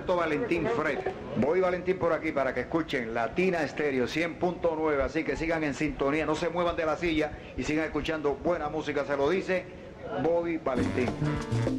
Alberto Valentín Fred. Voy Valentín por aquí para que escuchen Latina Estéreo 100.9, así que sigan en sintonía, no se muevan de la silla y sigan escuchando buena música, se lo dice Bobby Valentín.